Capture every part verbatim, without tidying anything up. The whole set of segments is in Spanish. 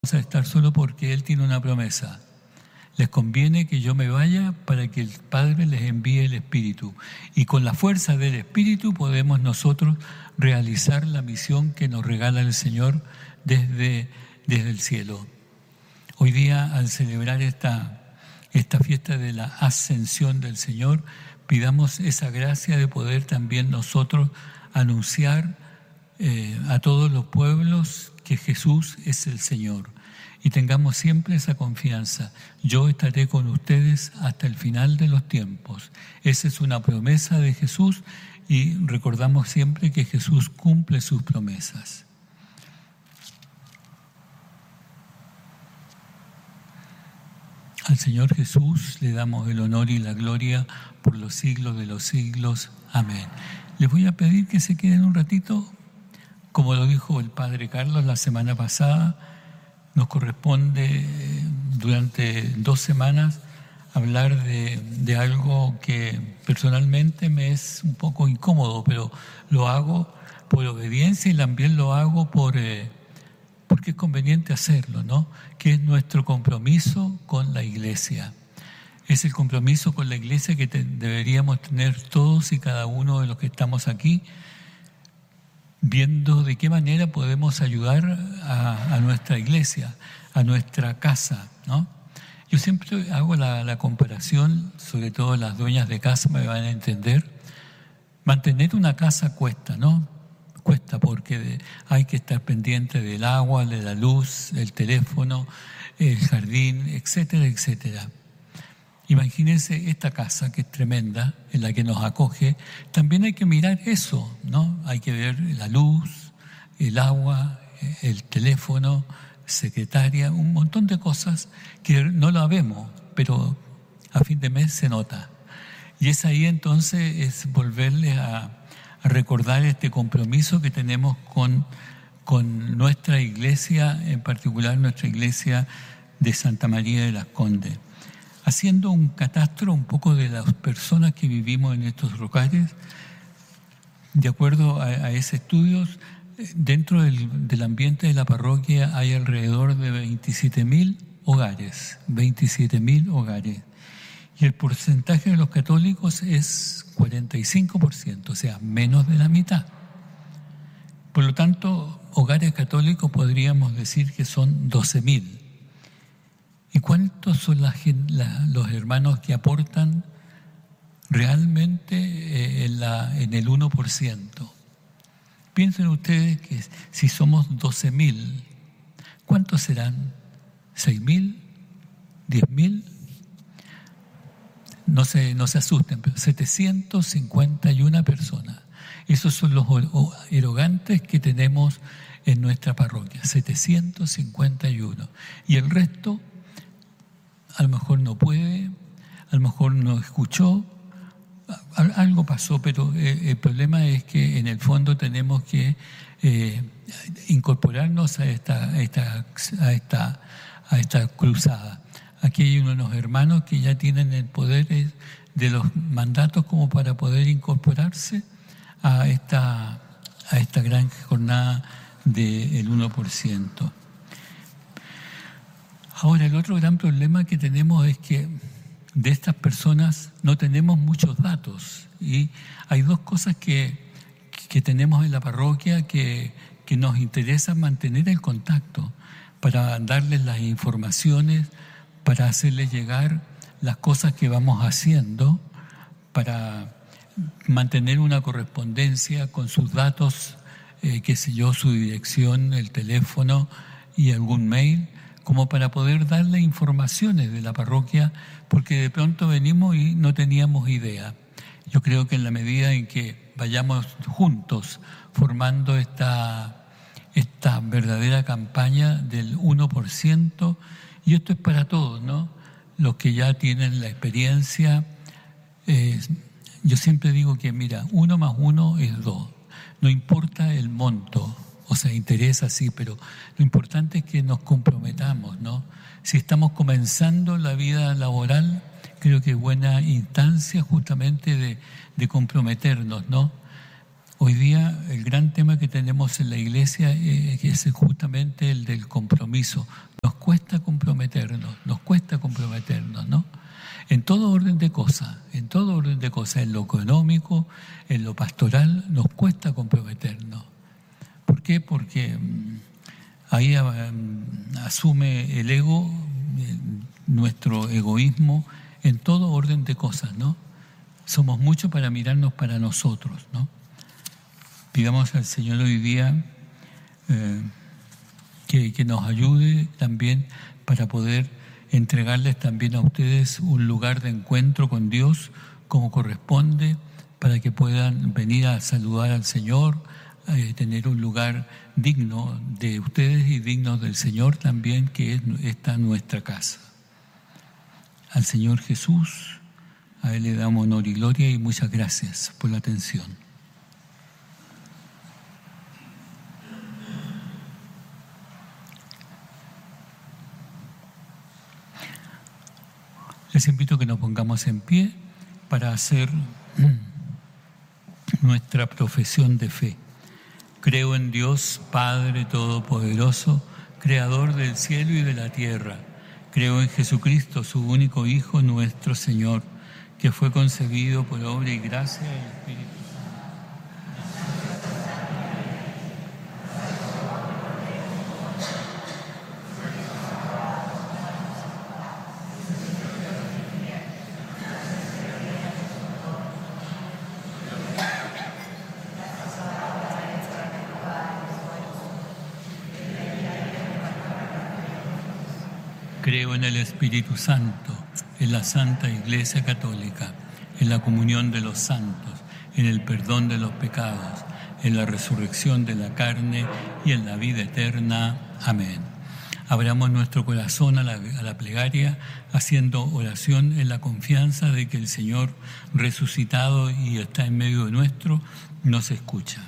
a estar solo porque Él tiene una promesa. Les conviene que yo me vaya para que el Padre les envíe el Espíritu. Y con la fuerza del Espíritu podemos nosotros realizar la misión que nos regala el Señor desde, desde el cielo. Hoy día, al celebrar esta, esta fiesta de la ascensión del Señor, pidamos esa gracia de poder también nosotros anunciar eh, a todos los pueblos que Jesús es el Señor. Y tengamos siempre esa confianza. Yo estaré con ustedes hasta el final de los tiempos. Esa es una promesa de Jesús y recordamos siempre que Jesús cumple sus promesas. Al Señor Jesús le damos el honor y la gloria por los siglos de los siglos. Amén. Les voy a pedir que se queden un ratito. Como lo dijo el Padre Carlos la semana pasada, nos corresponde durante dos semanas hablar de, de algo que personalmente me es un poco incómodo, pero lo hago por obediencia y también lo hago por, eh, porque es conveniente hacerlo, ¿no? Que es nuestro compromiso con la Iglesia. Es el compromiso con la Iglesia que te, deberíamos tener todos y cada uno de los que estamos aquí, viendo de qué manera podemos ayudar a, a nuestra iglesia, a nuestra casa, ¿no? Yo siempre hago la, la comparación, sobre todo las dueñas de casa me van a entender. Mantener una casa cuesta, ¿no? Cuesta porque de, hay que estar pendiente del agua, de la luz, el teléfono, el jardín, etcétera, etcétera. Imagínense esta casa que es tremenda, en la que nos acoge, también hay que mirar eso, ¿no? Hay que ver la luz, el agua, el teléfono, secretaria, un montón de cosas que no la vemos, pero a fin de mes se nota. Y es ahí entonces es volverles a, a recordar este compromiso que tenemos con, con nuestra iglesia, en particular nuestra iglesia de Santa María de las Condes. Haciendo un catastro un poco de las personas que vivimos en estos lugares, de acuerdo a, a ese estudio, dentro del, del ambiente de la parroquia hay alrededor de veintisiete mil hogares, veintisiete mil hogares. Y el porcentaje de los católicos es cuarenta y cinco por ciento, o sea, menos de la mitad. Por lo tanto, hogares católicos podríamos decir que son doce mil. ¿Y cuántos son la, la, los hermanos que aportan realmente eh, en, la, en el uno por ciento? Piensen ustedes que si somos doce mil, ¿cuántos serán? ¿seis mil? ¿diez mil? No se, no se asusten, pero setecientas cincuenta y una personas. Esos son los erogantes que tenemos en nuestra parroquia, setecientos cincuenta y uno. Y el resto a lo mejor no puede, a lo mejor no escuchó, algo pasó, pero el problema es que en el fondo tenemos que eh, incorporarnos a esta, a, esta, a, esta, a esta cruzada. Aquí hay unos hermanos que ya tienen el poder de los mandatos como para poder incorporarse a esta, a esta gran jornada del uno por ciento. Ahora, el otro gran problema que tenemos es que de estas personas no tenemos muchos datos y hay dos cosas que, que tenemos en la parroquia que, que nos interesa mantener el contacto para darles las informaciones, para hacerles llegar las cosas que vamos haciendo, para mantener una correspondencia con sus datos, eh, qué sé yo, su dirección, el teléfono y algún mail, como para poder darle informaciones de la parroquia, porque de pronto venimos y no teníamos idea. Yo creo que en la medida en que vayamos juntos formando esta, esta verdadera campaña del uno por ciento, y esto es para todos, ¿no? Los que ya tienen la experiencia, eh, yo siempre digo que, mira, uno más uno es dos, no importa el monto. O sea, interesa, sí, pero lo importante es que nos comprometamos, ¿no? Si estamos comenzando la vida laboral, creo que es buena instancia justamente de, de comprometernos, ¿no? Hoy día el gran tema que tenemos en la iglesia es justamente el del compromiso. cuesta comprometernos, nos cuesta comprometernos, ¿no? En todo orden de cosas, en todo orden de cosas, en lo económico, en lo pastoral, nos cuesta comprometernos. ¿Por qué? Porque ahí asume el ego, nuestro egoísmo, en todo orden de cosas, ¿no? Somos muchos para mirarnos para nosotros, ¿no? Pidamos al Señor hoy día eh, que, que nos ayude también para poder entregarles también a ustedes un lugar de encuentro con Dios como corresponde, para que puedan venir a saludar al Señor, eh, tener un lugar digno de ustedes y digno del Señor también, que es esta nuestra casa. Al Señor Jesús, a Él le damos honor y gloria y muchas gracias por la atención. Les invito a que nos pongamos en pie para hacer nuestra profesión de fe. Creo en Dios, Padre Todopoderoso, Creador del cielo y de la tierra. Creo en Jesucristo, su único Hijo, nuestro Señor, que fue concebido por obra y gracia del Espíritu Santo. Creo en el Espíritu Santo, en la Santa Iglesia Católica, en la comunión de los santos, en el perdón de los pecados, en la resurrección de la carne y en la vida eterna. Amén. Abramos nuestro corazón a la, a la plegaria, haciendo oración en la confianza de que el Señor, resucitado y está en medio de nuestro, nos escucha.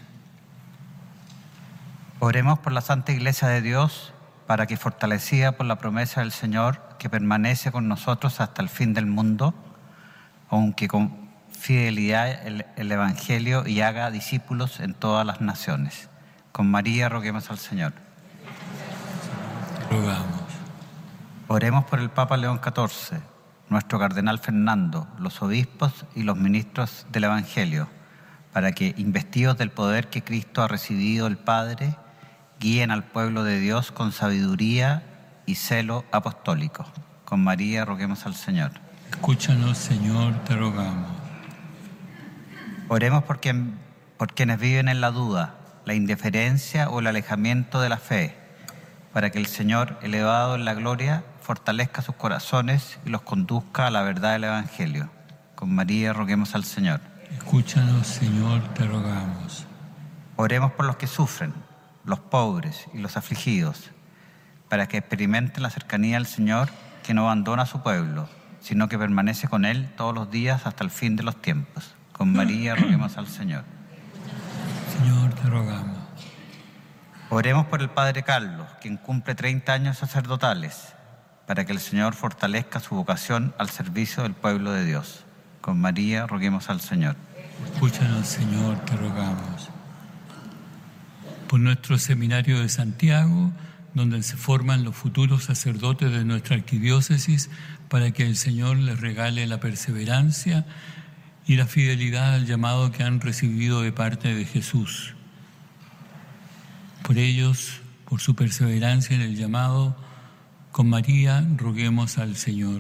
Oremos por la Santa Iglesia de Dios, para que, fortalecida por la promesa del Señor, que permanece con nosotros hasta el fin del mundo, aunque con fidelidad el, el Evangelio y haga discípulos en todas las naciones. Con María roguemos al Señor. Rogamos. Oremos por el Papa León catorce, nuestro Cardenal Fernando, los obispos y los ministros del Evangelio, para que, investidos del poder que Cristo ha recibido del Padre, guíen al pueblo de Dios con sabiduría y celo apostólico. Con María roguemos al Señor. Escúchanos, Señor, te rogamos. Oremos por, quien, por quienes viven en la duda, la indiferencia o el alejamiento de la fe, para que el Señor, elevado en la gloria, fortalezca sus corazones y los conduzca a la verdad del Evangelio. Con María roguemos al Señor. Escúchanos, Señor, te rogamos. Oremos por los que sufren, los pobres y los afligidos, para que experimenten la cercanía del Señor, que no abandona a su pueblo, sino que permanece con Él todos los días hasta el fin de los tiempos. Con María roguemos al Señor. Señor, te rogamos. Oremos por el Padre Carlos, quien cumple treinta años sacerdotales, para que el Señor fortalezca su vocación al servicio del pueblo de Dios. Con María roguemos al Señor. Escúchanos, Señor, te rogamos. Por nuestro seminario de Santiago, donde se forman los futuros sacerdotes de nuestra arquidiócesis, para que el Señor les regale la perseverancia y la fidelidad al llamado que han recibido de parte de Jesús. Por ellos, por su perseverancia en el llamado, con María roguemos al Señor.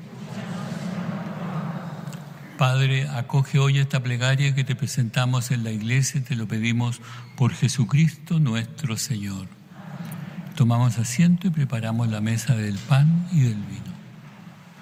Padre, acoge hoy esta plegaria que te presentamos en la iglesia y te lo pedimos por Jesucristo nuestro Señor. Tomamos asiento y preparamos la mesa del pan y del vino.